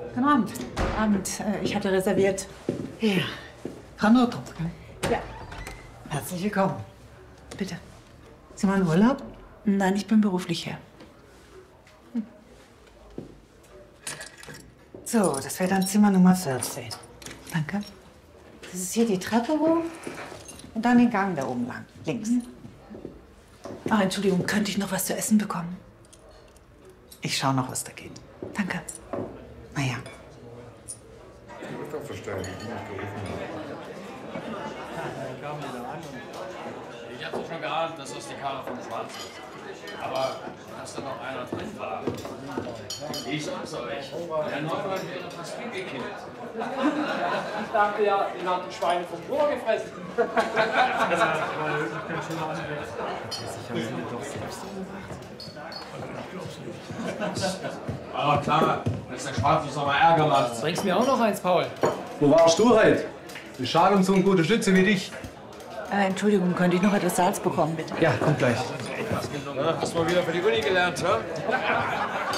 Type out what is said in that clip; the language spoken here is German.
Guten Abend. Ich hatte reserviert. Ja. Frau Notrup. Ja. Herzlich willkommen. Bitte. Sie mal in Urlaub? Nein, ich bin beruflich hier. So, das wäre dann Zimmer Nummer 14. Danke. Das ist hier die Treppe hoch und dann den Gang da oben lang, links. Ach, Entschuldigung, könnte ich noch was zu essen bekommen? Ich schaue noch, was da geht. Danke. Naja. Ich hab doch schon geahnt, dass das die Karre vom Schwarz ist. Aber dass da noch einer drin war. Ich sag's euch, der Neumann wäre fast hingekippt. Ich dachte ja, die nannten Schweine vom Rohr gefressen. Aber klar, dass der Schwarz uns noch mal Ärger macht. Bringst mir auch noch eins, Paul. Wo warst du heute? Ist schade um so eine gute Stütze wie dich. Entschuldigung, könnte ich noch etwas Salz bekommen, bitte? Ja, kommt gleich. Hast du mal wieder für die Uni gelernt, hä?